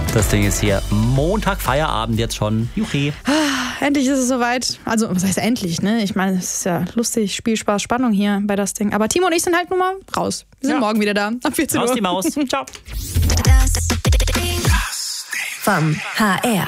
Das Ding ist hier Montag, Feierabend jetzt schon. Juchi. Endlich ist es soweit. Also, was heißt endlich, ne? Ich meine, es ist ja lustig, Spiel, Spaß, Spannung hier bei das Ding. Aber Timo und ich sind halt nun mal raus. Wir sind morgen wieder da. Ab 14 Uhr. Raus die Maus. Ciao. Vom HR.